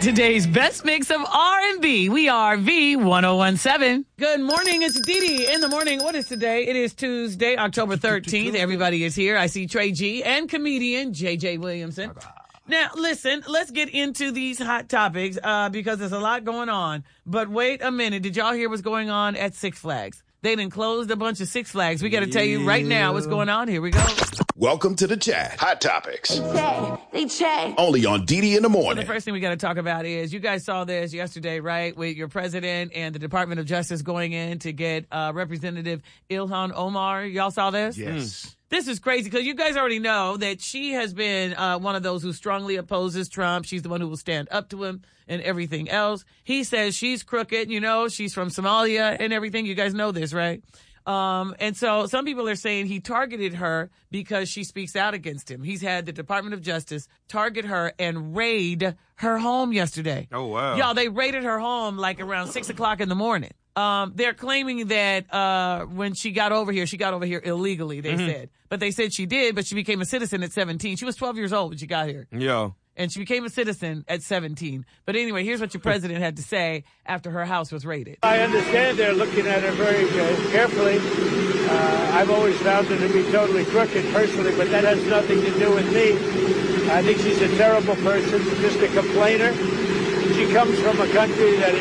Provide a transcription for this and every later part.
Today's best mix of R&B. We are V1017. Good morning. It's Dee in the morning. What is today? It is Tuesday, October 13th. Everybody is here. I see Trey G and comedian JJ Williamson. Now, listen, let's get into these hot topics because there's a lot going on. But wait a minute. Did y'all hear what's going on at Six Flags? They done closed a bunch of Six Flags. We got to tell you right now what's going on. Here we go. Welcome to the chat. Hot Topics. They check. Only on Dee in the So morning. the first thing we got to talk about is you guys saw this yesterday, right? With your president and the Department of Justice going in to get Representative Ilhan Omar. Y'all saw this? Yes. This is crazy because you guys already know that she has been one of those who strongly opposes Trump. She's the one who will stand up to him and everything else. He says she's crooked, you know, she's from Somalia and everything. You guys know this, right? And so some people are saying he targeted her because she speaks out against him. He's had the Department of Justice target her and raid her home yesterday. Oh, wow. Y'all, they raided her home like around 6 o'clock in the morning. They're claiming that when she got over here illegally, they said. But they said she did, but she became a citizen at 17. She was 12 years old when she got here. Yeah. And she became a citizen at 17. But anyway, here's what your president had to say after her house was raided. I understand they're looking at her very carefully. I've always found her to be totally crooked personally, but that has nothing to do with me. I think she's a terrible person, just a complainer. She comes from a country that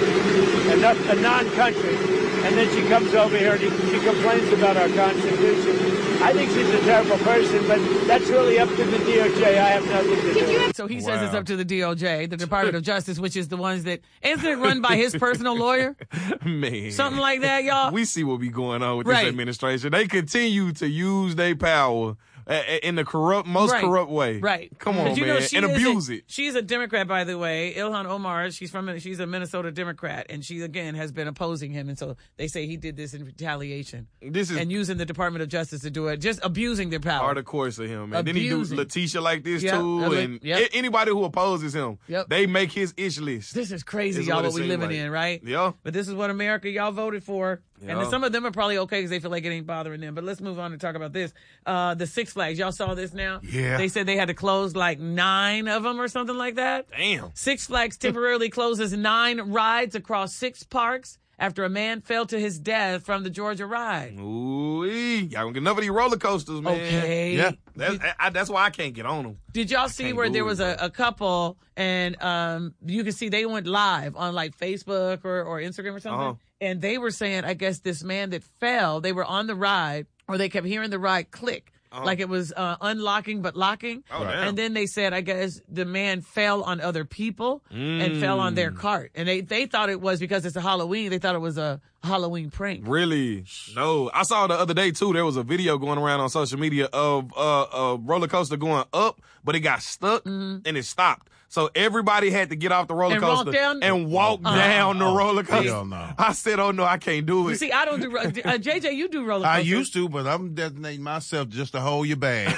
is a non-country, and then she comes over here and she complains about our Constitution. I think she's a terrible person, but that's really up to the DOJ. I have nothing to do with it. So he says it's up to the DOJ, the Department of Justice, which is the ones that, isn't it run by his personal lawyer? Man. Something like that, y'all? We see what be going on with Right. this administration. They continue to use their power in the most corrupt way. Right. Come on, But you know, man. And abuse it. She's a Democrat, by the way. Ilhan Omar, she's a Minnesota Democrat, and she, again, has been opposing him. And so they say he did this in retaliation. And using the Department of Justice to do it, just abusing their power. Part of course of him. And then he do Abusing. Letitia like this, Yep. too. And anybody who opposes him, they make his ish list. This is crazy, Is y'all, what it what we seem living like. in, right? Yeah. But this is what America, y'all voted for. Yeah. And some of them are probably okay because they feel like it ain't bothering them. But let's move on and talk about this. The Six Flags, y'all saw this now? Yeah. They said they had to close like 9 of them or something like that. Damn. Six Flags temporarily closes 9 rides across 6 parks after a man fell to his death from the Georgia ride. Ooh-wee. Y'all don't get enough of these roller coasters, man. Okay. Yeah. That's why I can't get on them. Did y'all see where there was a couple and you can see they went live on like Facebook or Instagram or something? And they were saying, I guess this man that fell, they were on the ride or they kept hearing the ride click. Like it was unlocking but locking. Oh, damn. And then they said, I guess the man fell on other people and fell on their cart. And they thought it was because it's a Halloween. They thought it was a Halloween prank. Really? No. I saw the other day, too, there was a video going around on social media of a roller coaster going up, but it got stuck and it stopped. So everybody had to get off the roller coaster and walk down the roller coaster. Hell no. I said, oh, no, I can't do it. You see, I don't do JJ, you do roller I coasters. used to, but I'm designating myself just to hold your bags.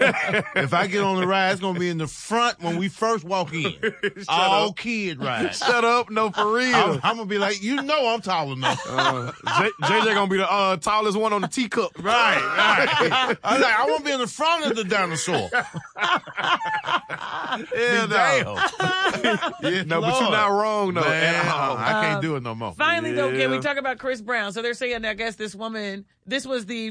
If I get on the ride, it's going to be in the front when we first walk in. All kid ride. Shut up. No, for real. I'm going to be like, you know I'm tall enough. JJ going to be the tallest one on the teacup. Right. I'm like, I want to be in the front of the dinosaur. Yeah, Damn. No, but you're not wrong, though. Man, At all. I can't do it no more. Finally, though, can Yeah. we talk about Chris Brown? So they're saying, I guess this woman, this was the